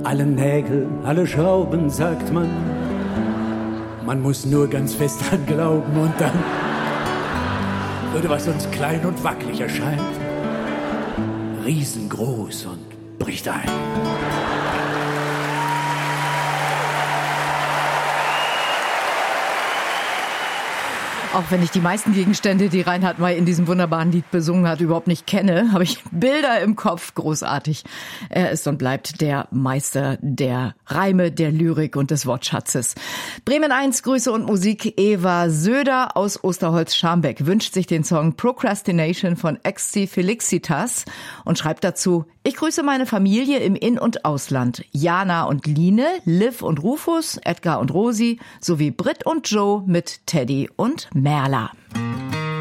Alle Nägel, alle Schrauben, sagt man. Man muss nur ganz fest dran glauben und dann würde, was uns klein und wackelig erscheint, riesengroß und bricht ein. Auch wenn ich die meisten Gegenstände, die Reinhard May in diesem wunderbaren Lied besungen hat, überhaupt nicht kenne, habe ich Bilder im Kopf. Großartig. Er ist und bleibt der Meister der Reime, der Lyrik und des Wortschatzes. Bremen 1, Grüße und Musik. Eva Söder aus Osterholz-Scharmbeck wünscht sich den Song Procrastination von Exi Felixitas und schreibt dazu: Ich grüße meine Familie im In- und Ausland. Jana und Line, Liv und Rufus, Edgar und Rosi sowie Britt und Joe mit Teddy und Merla.